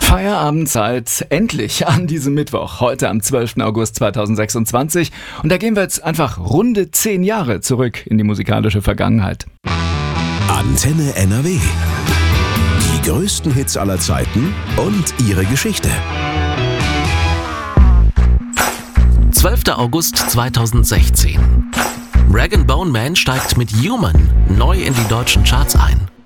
Feierabendzeit endlich an diesem Mittwoch, heute am 12. August 2026. Und da gehen wir jetzt einfach runde 10 Jahre zurück in die musikalische Vergangenheit. Antenne NRW. Die größten Hits aller Zeiten und ihre Geschichte. 12. August 2016. Rag & Bone Man steigt mit Human neu in die deutschen Charts ein.